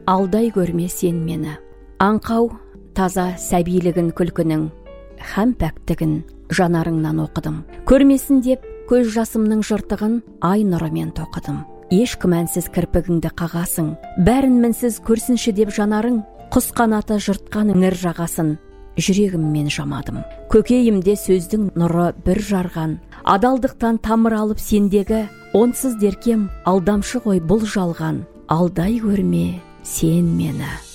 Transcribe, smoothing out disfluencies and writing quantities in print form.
алдай көрме сен мені. Аңқау таза сәбилігін күлкінің, һәм пәктігін жанарыңнан оқыдым. Көрмесін деп көз жасымның жыртығын ай нұрымен тоқыдым. Еш күмәнсіз кірпігіңді қағасың, бәрін мінсіз көрсінші деп жанарың, құс қанаты жыртқан іңір жағасын жүрегіммен жамадым. Көкейімде сөздің нұры бір жарған, адалдықтан тамыр алып сендегі, онсыз деркем алдамшы ғой бұл жалған, алдай көрме сен мені.